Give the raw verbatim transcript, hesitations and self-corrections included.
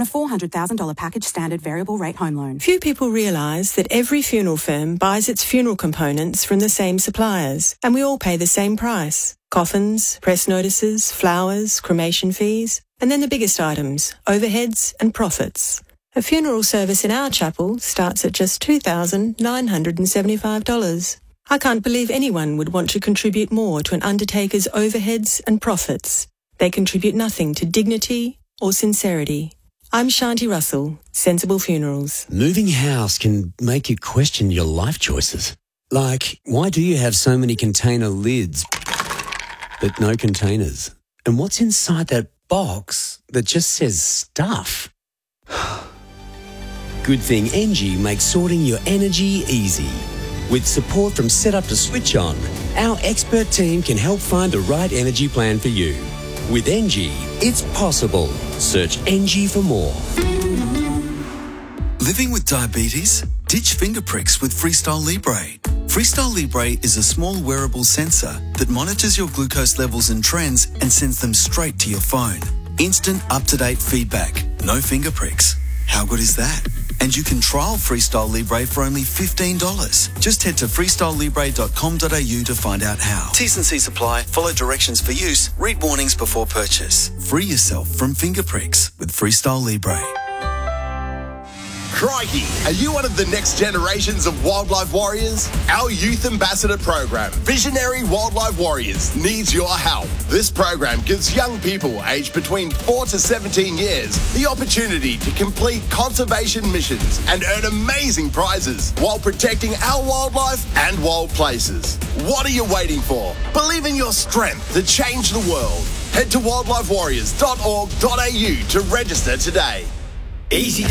on a four hundred thousand dollars package standard variable rate home loan. Few people realise that every funeral firm buys its funeral components from the same suppliers, and we all pay the same price. Coffins, press notices, flowers, cremation fees, and then the biggest items, overheads and profits. A funeral service in our chapel starts at just two thousand nine hundred seventy-five dollars. I can't believe anyone would want to contribute more to an undertaker's overheads and profits. They contribute nothing to dignity or sincerity. I'm Shanti Russell, Sensible Funerals. Moving house can make you question your life choices. Like, why do you have so many container lids but no containers? And what's inside that box that just says stuff? Good thing Engie makes sorting your energy easy. With support from Setup to Switch On, our expert team can help find the right energy plan for you. With Engie, it's possible. Search Engie for more. Living with diabetes? Ditch finger pricks with Freestyle Libre. Freestyle Libre is a small wearable sensor that monitors your glucose levels and trends and sends them straight to your phone. Instant up-to-date feedback. No finger pricks. How good is that? And you can trial Freestyle Libre for only fifteen dollars. Just head to freestyle libre dot com dot a u to find out how. T's and C's apply. Follow directions for use. Read warnings before purchase. Free yourself from finger pricks with Freestyle Libre. Crikey, are you one of the next generations of wildlife warriors? Our Youth Ambassador program, Visionary Wildlife Warriors, needs your help. This program gives young people aged between four to seventeen years the opportunity to complete conservation missions and earn amazing prizes while protecting our wildlife and wild places. What are you waiting for? Believe in your strength to change the world. Head to wildlife warriors dot org dot a u to register today. Easy